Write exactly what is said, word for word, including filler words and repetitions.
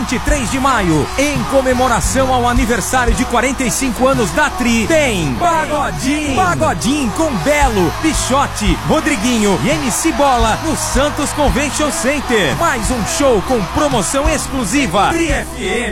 vinte e três de maio, em comemoração ao aniversário de quarenta e cinco anos da Tri, tem Pagodinho, Pagodinho com Belo, Pichote, Rodriguinho e M C Bola no Santos Convention Center. Mais um show com promoção exclusiva. Tri F M.